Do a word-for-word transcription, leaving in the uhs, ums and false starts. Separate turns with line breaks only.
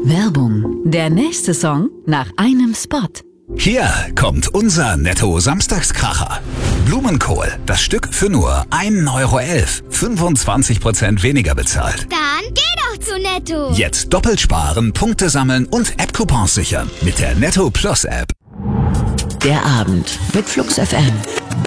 Werbung. Der nächste Song nach einem Spot.
Hier kommt unser Netto-Samstagskracher. Blumenkohl, das Stück für nur ein Euro elf. fünfundzwanzig Prozent weniger bezahlt.
Dann geh doch zu Netto.
Jetzt doppelt sparen, Punkte sammeln und App-Coupons sichern mit der Netto Plus App.
Der Abend mit Flux F M.